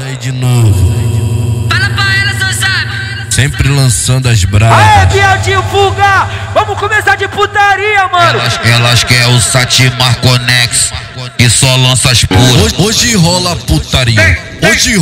Aí de novo. Fala pra ela, só sabe. Sempre lançando as bravas. Aê, viadinho, fuga! Vamos começar de putaria, mano! Elas querem o Satimar Conex e só lança as puras. Hoje rola putaria. Hoje